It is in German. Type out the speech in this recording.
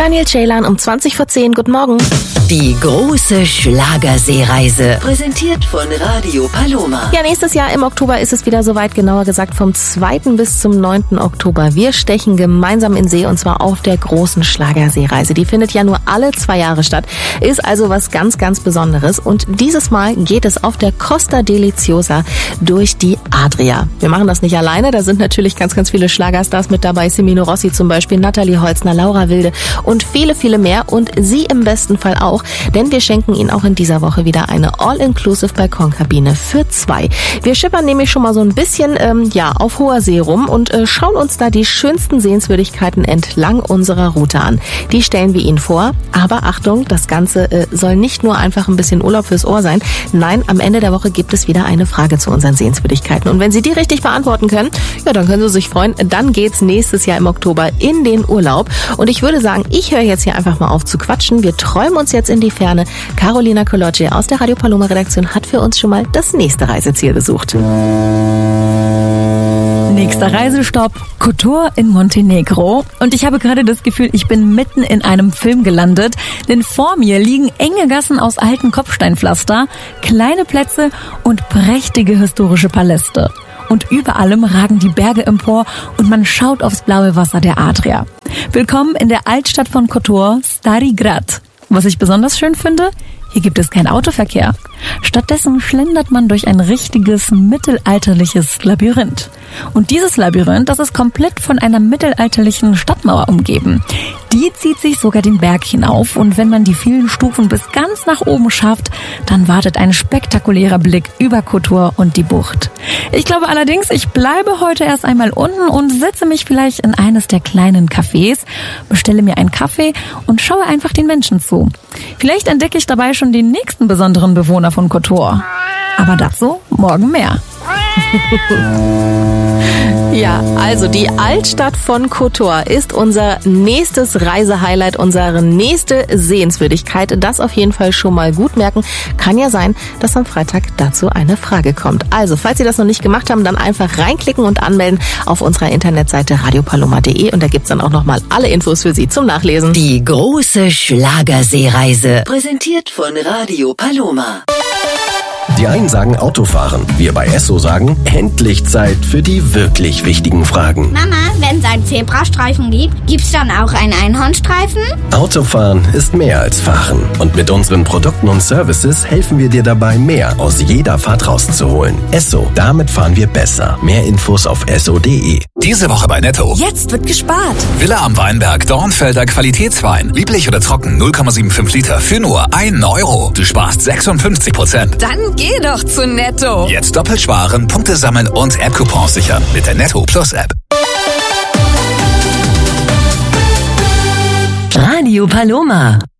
Daniel Ceylan um 20:10. Guten Morgen. Die große Schlagerseereise, präsentiert von Radio Paloma. Ja, nächstes Jahr im Oktober ist es wieder soweit, genauer gesagt vom 2. bis zum 9. Oktober. Wir stechen gemeinsam in See und zwar auf der großen Schlagerseereise. Die findet ja nur alle 2 Jahre statt, ist also was ganz, ganz Besonderes. Und dieses Mal geht es auf der Costa Deliciosa durch die Adria. Wir machen das nicht alleine, da sind natürlich ganz, ganz viele Schlagerstars mit dabei. Semino Rossi zum Beispiel, Nathalie Holzner, Laura Wilde und viele, viele mehr. Und Sie im besten Fall auch, denn wir schenken Ihnen auch in dieser Woche wieder eine All-Inclusive Balkonkabine für 2. Wir schippern nämlich schon mal so ein bisschen auf hoher See rum und schauen uns da die schönsten Sehenswürdigkeiten entlang unserer Route an. Die stellen wir Ihnen vor, aber Achtung, das Ganze soll nicht nur einfach ein bisschen Urlaub fürs Ohr sein. Nein, am Ende der Woche gibt es wieder eine Frage zu unseren Sehenswürdigkeiten. Und wenn Sie die richtig beantworten können, ja, dann können Sie sich freuen. Dann geht's nächstes Jahr im Oktober in den Urlaub. Und ich würde sagen, ich höre jetzt hier einfach mal auf zu quatschen. Wir träumen uns jetzt in die Ferne. Carolina Cologgi aus der Radio Paloma Redaktion hat für uns schon mal das nächste Reiseziel besucht. Nächster Reisestopp, Kotor in Montenegro. Und ich habe gerade das Gefühl, ich bin mitten in einem Film gelandet. Denn vor mir liegen enge Gassen aus alten Kopfsteinpflaster, kleine Plätze und prächtige historische Paläste. Und über allem ragen die Berge empor und man schaut aufs blaue Wasser der Adria. Willkommen in der Altstadt von Kotor, Stari Grad. Was ich besonders schön finde, hier gibt es keinen Autoverkehr. Stattdessen schlendert man durch ein richtiges mittelalterliches Labyrinth. Und dieses Labyrinth, das ist komplett von einer mittelalterlichen Stadtmauer umgeben. Die zieht sich sogar den Berg hinauf und wenn man die vielen Stufen bis ganz nach oben schafft, dann wartet ein spektakulärer Blick über Kotor und die Bucht. Ich glaube allerdings, ich bleibe heute erst einmal unten und setze mich vielleicht in eines der kleinen Cafés, bestelle mir einen Kaffee und schaue einfach den Menschen zu. Vielleicht entdecke ich dabei schon den nächsten besonderen Bewohner von Kotor. Aber dazu morgen mehr. Ja, also die Altstadt von Kotor ist unser nächstes Reisehighlight, unsere nächste Sehenswürdigkeit. Das auf jeden Fall schon mal gut merken. Kann ja sein, dass am Freitag dazu eine Frage kommt. Also, falls Sie das noch nicht gemacht haben, dann einfach reinklicken und anmelden auf unserer Internetseite radiopaloma.de und da gibt's dann auch nochmal alle Infos für Sie zum Nachlesen. Die große Schlagerseereise, präsentiert von Radio Paloma. Die einen sagen Autofahren, wir bei Esso sagen, endlich Zeit für die wirklich wichtigen Fragen. Mama, wenn es einen Zebrastreifen gibt, gibt's dann auch einen Einhornstreifen? Autofahren ist mehr als Fahren. Und mit unseren Produkten und Services helfen wir dir dabei, mehr aus jeder Fahrt rauszuholen. Esso, damit fahren wir besser. Mehr Infos auf esso.de. Diese Woche bei Netto. Jetzt wird gespart. Villa am Weinberg, Dornfelder Qualitätswein. Lieblich oder trocken, 0,75 Liter für nur 1 Euro. Du sparst 56%. Dann geh doch zu Netto. Jetzt doppelt sparen, Punkte sammeln und App-Coupons sichern mit der Netto Plus App. Radio Paloma.